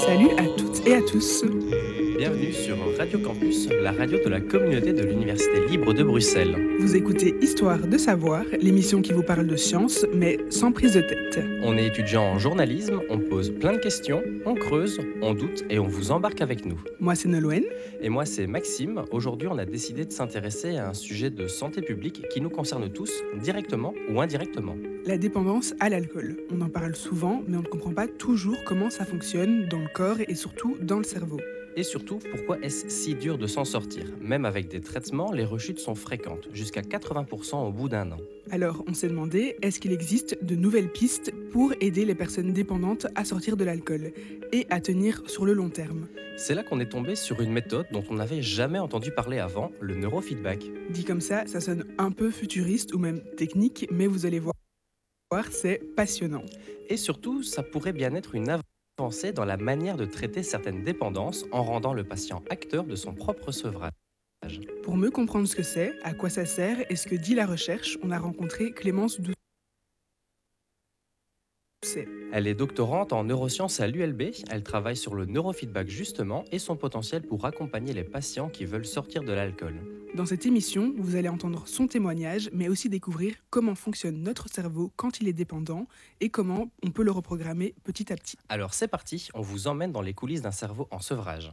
Salut à toutes et à tous. Bienvenue sur Radio Campus, la radio de la communauté de l'Université libre de Bruxelles. Vous écoutez Histoire de savoir, l'émission qui vous parle de science, mais sans prise de tête. On est étudiant en journalisme, on pose plein de questions, on creuse, on doute et on vous embarque avec nous. Moi, c'est Nolwenn. Et moi, c'est Maxime. Aujourd'hui, on a décidé de s'intéresser à un sujet de santé publique qui nous concerne tous, directement ou indirectement. La dépendance à l'alcool. On en parle souvent, mais on ne comprend pas toujours comment ça fonctionne dans le corps et surtout dans le cerveau. Et surtout, pourquoi est-ce si dur de s'en sortir? Même avec des traitements, les rechutes sont fréquentes, jusqu'à 80% au bout d'un an. Alors, on s'est demandé, est-ce qu'il existe de nouvelles pistes pour aider les personnes dépendantes à sortir de l'alcool et à tenir sur le long terme? C'est là qu'on est tombé sur une méthode dont on n'avait jamais entendu parler avant, le neurofeedback. Dit comme ça sonne un peu futuriste ou même technique, mais vous allez voir, c'est passionnant. Et surtout, ça pourrait bien être une avancée dans la manière de traiter certaines dépendances en rendant le patient acteur de son propre sevrage. Pour mieux comprendre ce que c'est, à quoi ça sert et ce que dit la recherche, on a rencontré Clémence Doucet. Elle est doctorante en neurosciences à l'ULB, elle travaille sur le neurofeedback justement et son potentiel pour accompagner les patients qui veulent sortir de l'alcool. Dans cette émission, vous allez entendre son témoignage, mais aussi découvrir comment fonctionne notre cerveau quand il est dépendant et comment on peut le reprogrammer petit à petit. Alors c'est parti, on vous emmène dans les coulisses d'un cerveau en sevrage.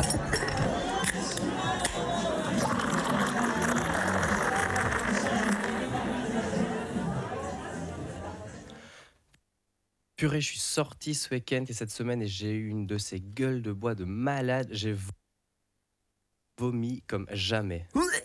Purée, je suis sorti ce week-end et cette semaine et j'ai eu une de ces gueules de bois de malade. J'ai vomi comme jamais.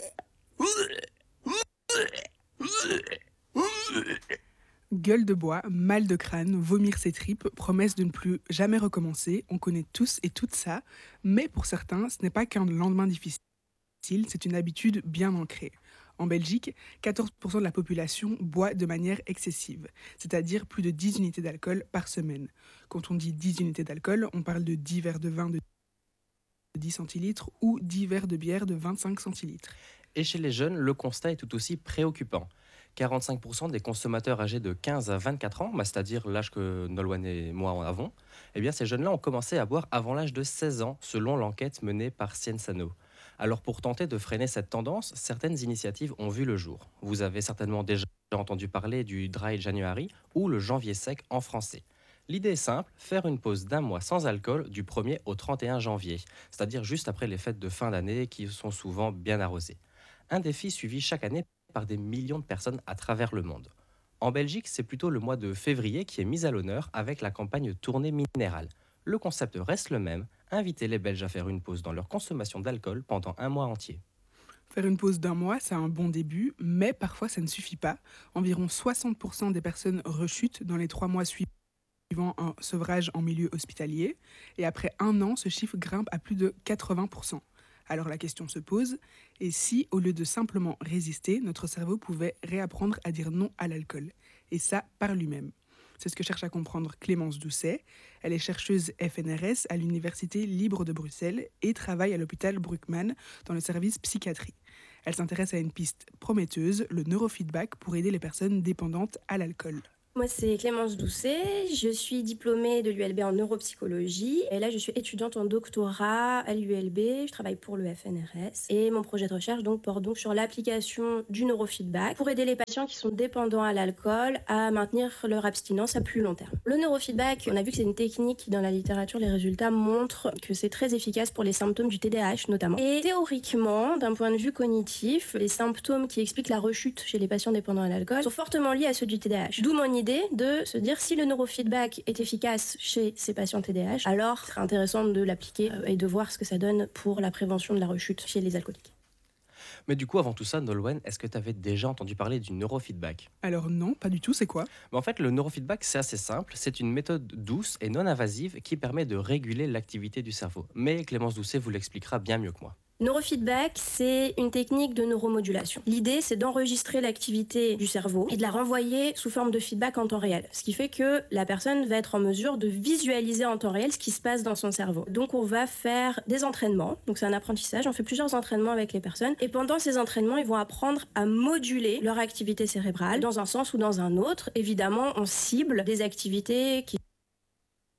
Gueule de bois, mal de crâne, vomir ses tripes, promesse de ne plus jamais recommencer, on connaît tous et toutes ça, mais pour certains, ce n'est pas qu'un lendemain difficile, c'est une habitude bien ancrée. En Belgique, 14% de la population boit de manière excessive, c'est-à-dire plus de 10 unités d'alcool par semaine. Quand on dit 10 unités d'alcool, on parle de 10 verres de vin de 10 centilitres ou 10 verres de bière de 25 centilitres. Et chez les jeunes, le constat est tout aussi préoccupant. 45% des consommateurs âgés de 15 à 24 ans, c'est-à-dire l'âge que Nolwenn et moi en avons, eh bien ces jeunes-là ont commencé à boire avant l'âge de 16 ans, selon l'enquête menée par Cienzano. Alors pour tenter de freiner cette tendance, certaines initiatives ont vu le jour. Vous avez certainement déjà entendu parler du Dry January ou le janvier sec en français. L'idée est simple, faire une pause d'un mois sans alcool du 1er au 31 janvier, c'est-à-dire juste après les fêtes de fin d'année qui sont souvent bien arrosées. Un défi suivi chaque année par des millions de personnes à travers le monde. En Belgique, c'est plutôt le mois de février qui est mis à l'honneur avec la campagne Tournée minérale. Le concept reste le même, inviter les Belges à faire une pause dans leur consommation d'alcool pendant un mois entier. Faire une pause d'un mois, c'est un bon début, mais parfois ça ne suffit pas. Environ 60% des personnes rechutent dans les 3 mois suivant un sevrage en milieu hospitalier, et après un an, ce chiffre grimpe à plus de 80%. Alors la question se pose, et si, au lieu de simplement résister, notre cerveau pouvait réapprendre à dire non à l'alcool, et ça par lui-même? C'est ce que cherche à comprendre Clémence Doucet. Elle est chercheuse FNRS à l'Université libre de Bruxelles et travaille à l'hôpital Bruckmann dans le service psychiatrie. Elle s'intéresse à une piste prometteuse, le neurofeedback, pour aider les personnes dépendantes à l'alcool. Moi, c'est Clémence Doucet, je suis diplômée de l'ULB en neuropsychologie et là, je suis étudiante en doctorat à l'ULB, je travaille pour le FNRS et mon projet de recherche porte donc sur l'application du neurofeedback pour aider les patients qui sont dépendants à l'alcool à maintenir leur abstinence à plus long terme. Le neurofeedback, on a vu que c'est une technique qui, dans la littérature, les résultats montrent que c'est très efficace pour les symptômes du TDAH notamment. Et théoriquement, d'un point de vue cognitif, les symptômes qui expliquent la rechute chez les patients dépendants à l'alcool sont fortement liés à ceux du TDAH. D'où mon idée de se dire si le neurofeedback est efficace chez ces patients TDAH, alors ce serait intéressant de l'appliquer et de voir ce que ça donne pour la prévention de la rechute chez les alcooliques. Mais du coup, avant tout ça, Nolwenn, est-ce que tu avais déjà entendu parler du neurofeedback? Alors non, pas du tout, c'est quoi? En fait, le neurofeedback, c'est assez simple. C'est une méthode douce et non invasive qui permet de réguler l'activité du cerveau. Mais Clémence Doucet vous l'expliquera bien mieux que moi. Neurofeedback, c'est une technique de neuromodulation. L'idée, c'est d'enregistrer l'activité du cerveau et de la renvoyer sous forme de feedback en temps réel. Ce qui fait que la personne va être en mesure de visualiser en temps réel ce qui se passe dans son cerveau. Donc, on va faire des entraînements. Donc, c'est un apprentissage. On fait plusieurs entraînements avec les personnes. Et pendant ces entraînements, ils vont apprendre à moduler leur activité cérébrale dans un sens ou dans un autre. Évidemment, on cible des activités qui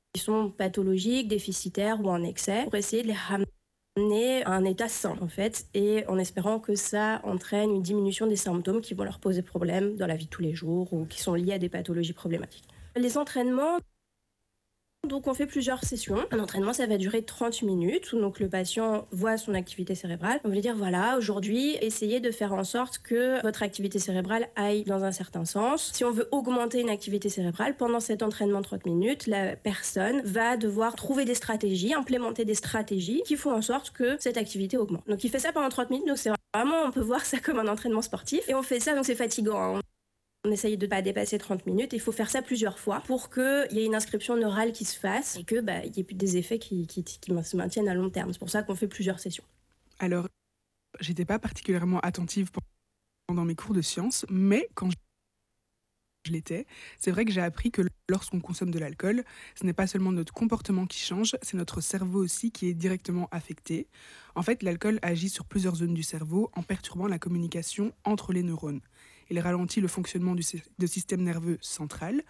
sont pathologiques, déficitaires ou en excès, pour essayer de les ramener à un état sain, en fait, et en espérant que ça entraîne une diminution des symptômes qui vont leur poser problème dans la vie de tous les jours ou qui sont liés à des pathologies problématiques. Les entraînements, donc on fait plusieurs sessions. Un entraînement, ça va durer 30 minutes. Donc le patient voit son activité cérébrale. On va lui dire, voilà, aujourd'hui, essayez de faire en sorte que votre activité cérébrale aille dans un certain sens. Si on veut augmenter une activité cérébrale, pendant cet entraînement de 30 minutes, la personne va devoir trouver des stratégies, implémenter des stratégies qui font en sorte que cette activité augmente. Donc il fait ça pendant 30 minutes. Donc c'est vraiment, on peut voir ça comme un entraînement sportif. Et on fait ça, donc c'est fatigant, hein. On essaye de ne pas dépasser 30 minutes. Il faut faire ça plusieurs fois pour qu'il y ait une inscription neurale qui se fasse et qu'il y ait plus des effets qui se maintiennent à long terme. C'est pour ça qu'on fait plusieurs sessions. Alors, j'étais pas particulièrement attentive pendant mes cours de sciences, mais quand je l'étais, c'est vrai que j'ai appris que lorsqu'on consomme de l'alcool, ce n'est pas seulement notre comportement qui change, c'est notre cerveau aussi qui est directement affecté. En fait, l'alcool agit sur plusieurs zones du cerveau en perturbant la communication entre les neurones. Il ralentit le fonctionnement du système nerveux central.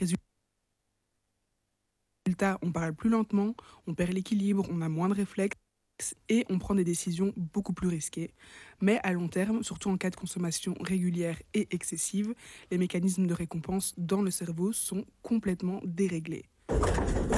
Résultat, on parle plus lentement, on perd l'équilibre, on a moins de réflexes et on prend des décisions beaucoup plus risquées. Mais à long terme, surtout en cas de consommation régulière et excessive, les mécanismes de récompense dans le cerveau sont complètement déréglés.